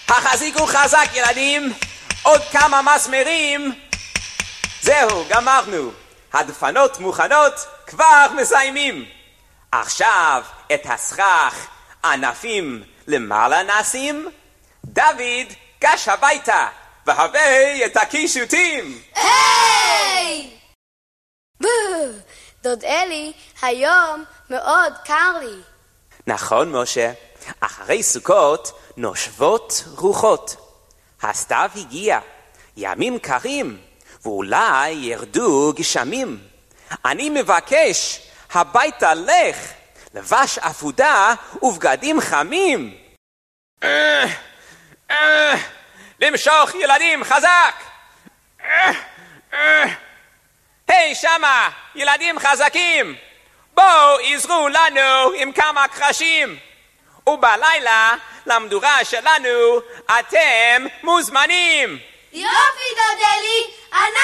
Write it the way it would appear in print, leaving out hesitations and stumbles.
החזיקו חזק ילדים, עוד כמה מסמרים. זהו, גמרנו. הדפנות מוכנות, כבר מסיימים. עכשיו את הסכך ענפים למעלה נשים. דוד, גש הביתה והבא את הקישוטים. היי! דוד אלי, היום מאוד קר לי. נכון משה, אחרי סוכות נושבות רוחות. הסתיו הגיע, ימים קרים, ואולי ירדו גשמים. אני מבקש, הביתה לך, לבש אפודה ובגדים חמים. למשוך ילדים חזק. היי שמה, ילדים חזקים, בואו עזרו לנו עם כמה קרשים. ובלילה למדורה שלנו אתם מוזמנים. יופי דוד אלי,